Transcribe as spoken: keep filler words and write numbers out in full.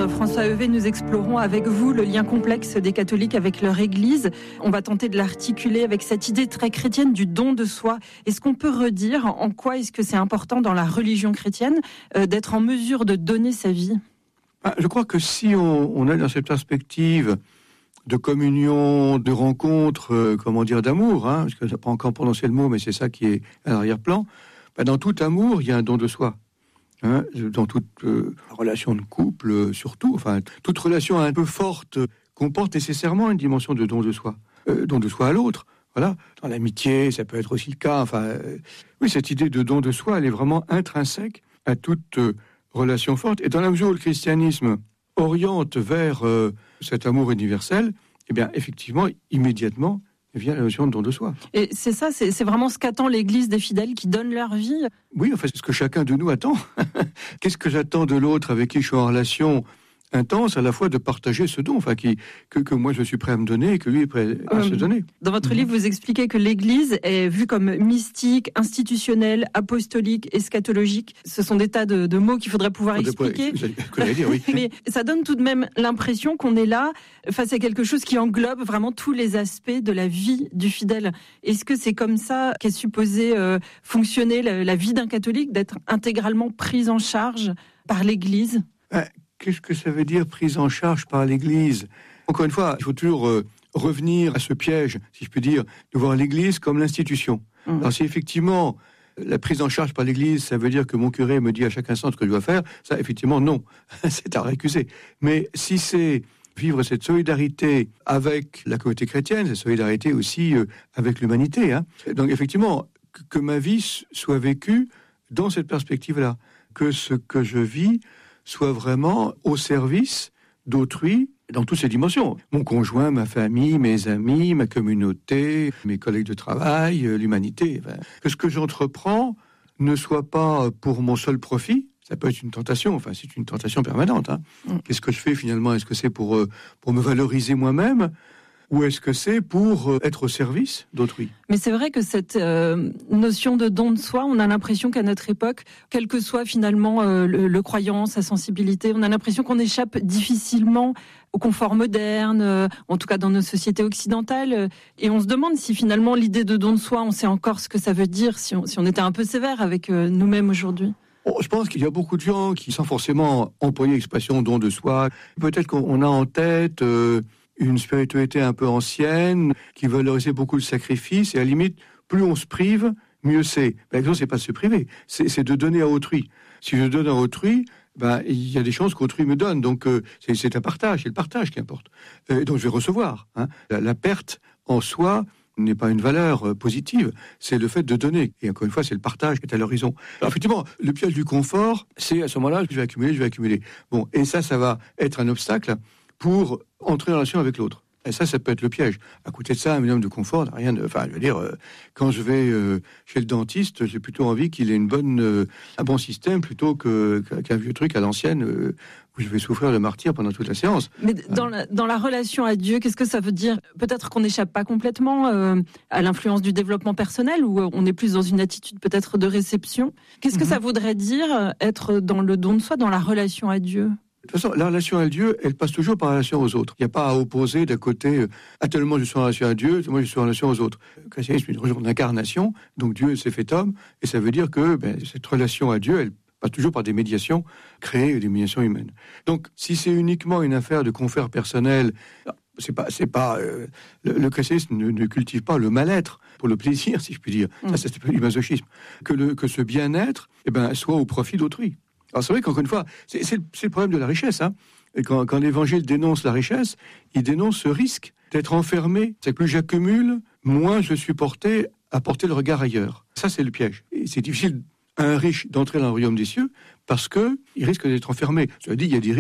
Père François Heuvet, nous explorons avec vous le lien complexe des catholiques avec leur Église. On va tenter de l'articuler avec cette idée très chrétienne du don de soi. Est-ce qu'on peut redire en quoi est-ce que c'est important dans la religion chrétienne euh, d'être en mesure de donner sa vie ? Ah, je crois que si on, on est dans cette perspective de communion, de rencontre, euh, comment dire, d'amour, hein, parce que je n'ai pas encore prononcé le mot, mais c'est ça qui est à l'arrière-plan, bah, dans tout amour, il y a un don de soi. Hein, dans toute euh, relation de couple, euh, surtout, enfin, toute relation un peu forte euh, comporte nécessairement une dimension de don de soi, euh, don de soi à l'autre. Voilà, dans l'amitié, ça peut être aussi le cas. Enfin, euh, oui, cette idée de don de soi, elle est vraiment intrinsèque à toute euh, relation forte. Et dans la mesure où le christianisme oriente vers euh, cet amour universel, eh bien, effectivement, immédiatement, vient la notion de don de soi. Et c'est ça, c'est, c'est vraiment ce qu'attend l'Église des fidèles qui donnent leur vie. Oui, enfin, c'est ce que chacun de nous attend. Qu'est-ce que j'attends de l'autre avec qui je suis en relation intense, à la fois de partager ce don, enfin, qui, que, que moi je suis prêt à me donner et que lui est prêt à euh, se donner. Dans votre mmh. livre, vous expliquez que l'Église est vue comme mystique, institutionnelle, apostolique, eschatologique. Ce sont des tas de, de mots qu'il faudrait pouvoir oh, expliquer. Que dire, oui. Mais ça donne tout de même l'impression qu'on est là face à quelque chose qui englobe vraiment tous les aspects de la vie du fidèle. Est-ce que c'est comme ça qu'est supposé euh, fonctionner la, la vie d'un catholique, d'être intégralement prise en charge par l'Église ? euh, Qu'est-ce que ça veut dire prise en charge par l'Église ? Encore une fois, il faut toujours euh, revenir à ce piège, si je puis dire, de voir l'Église comme l'institution. Mmh. Alors si effectivement la prise en charge par l'Église, ça veut dire que mon curé me dit à chaque instant ce que je dois faire, ça effectivement non, c'est à récuser. Mais si c'est vivre cette solidarité avec la communauté chrétienne, cette solidarité aussi euh, avec l'humanité, hein. Donc effectivement, que, que ma vie soit vécue dans cette perspective-là, que ce que je vis soit vraiment au service d'autrui dans toutes ses dimensions. Mon conjoint, ma famille, mes amis, ma communauté, mes collègues de travail, l'humanité. Enfin, que ce que j'entreprends ne soit pas pour mon seul profit. Ça peut être une tentation, enfin c'est une tentation permanente. Hein. Mm. Qu'est-ce que je fais finalement ? Est-ce que c'est pour, pour me valoriser moi-même ? Ou est-ce que c'est pour être au service d'autrui ? Mais c'est vrai que cette euh, notion de don de soi, on a l'impression qu'à notre époque, quel que soit finalement euh, le, le croyant, sa sensibilité, on a l'impression qu'on échappe difficilement au confort moderne, euh, en tout cas dans nos sociétés occidentales. Euh, et on se demande si finalement l'idée de don de soi, on sait encore ce que ça veut dire, si on, si on était un peu sévère avec euh, nous-mêmes aujourd'hui. Bon, je pense qu'il y a beaucoup de gens qui, sans forcément employer l'expression don de soi, peut-être qu'on a en tête... Euh, une spiritualité un peu ancienne, qui valorisait beaucoup le sacrifice, et à la limite, plus on se prive, mieux c'est. La question, c'est pas de se priver, c'est, c'est de donner à autrui. Si je donne à autrui, ben, il y a des chances qu'autrui me donne, donc euh, c'est, c'est un partage, c'est le partage qui importe. Euh, donc je vais recevoir. Hein. La, la perte en soi n'est pas une valeur euh, positive, c'est le fait de donner. Et encore une fois, c'est le partage qui est à l'horizon. Alors effectivement, le piège du confort, c'est à ce moment-là, je vais accumuler, je vais accumuler. Bon, et ça, ça va être un obstacle pour entrer en relation avec l'autre. Et ça, ça peut être le piège. À côté de ça, un minimum de confort, rien de... Enfin, je veux dire, euh, quand je vais euh, chez le dentiste, j'ai plutôt envie qu'il ait une bonne, euh, un bon système plutôt que, qu'un vieux truc à l'ancienne euh, où je vais souffrir de martyr pendant toute la séance. Mais dans, la, dans la relation à Dieu, qu'est-ce que ça veut dire ? Peut-être qu'on n'échappe pas complètement euh, à l'influence du développement personnel, ou on est plus dans une attitude peut-être de réception. Qu'est-ce que mm-hmm. ça voudrait dire être dans le don de soi, dans la relation à Dieu ? De toute façon, la relation à Dieu, elle passe toujours par la relation aux autres. Il n'y a pas à opposer d'un côté, euh, ah, tellement je suis en relation à Dieu, moi je suis en relation aux autres. Le christianisme est une religion d'incarnation, donc Dieu s'est fait homme, et ça veut dire que ben, cette relation à Dieu, elle passe toujours par des médiations créées, des médiations humaines. Donc, si c'est uniquement une affaire de confort personnel, c'est pas, c'est pas, euh, le, le christianisme ne, ne cultive pas le mal-être pour le plaisir, si je puis dire. Mmh. Ça, c'est pas du masochisme. Que, le, que ce bien-être, eh ben, soit au profit d'autrui. Alors c'est vrai qu'encore une fois, c'est, c'est, c'est le problème de la richesse. Hein. Et quand, quand l'Évangile dénonce la richesse, il dénonce ce risque d'être enfermé. C'est que plus j'accumule, moins je suis porté à porter le regard ailleurs. Ça, c'est le piège. Et c'est difficile à un riche d'entrer dans le royaume des cieux parce qu'il risque d'être enfermé. Je dis, il y a des